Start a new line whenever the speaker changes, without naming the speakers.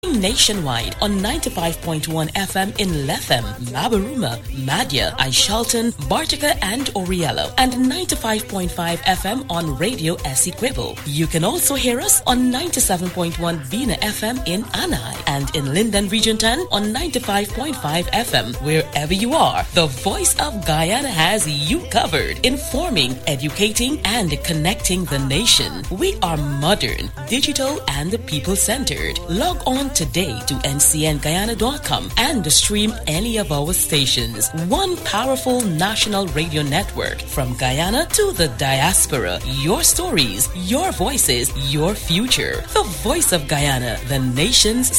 nationwide on 95.1 FM in Lethem, Mabaruma, Madya, Aishalton, Bartica and Oriello, and 95.5 FM on Radio Essequibo. You can also hear us on 97.1 Vina FM in Anai and in Linden Region 10 on 95.5 FM. Wherever you are, the Voice of Guyana has you covered, informing, educating, and connecting the nation. We are modern, digital, and people-centered. Log on today to ncnguyana.com and stream any of our stations. One powerful national radio network from Guyana to the diaspora. Your stories, your voices, your future. The Voice of Guyana, the nation's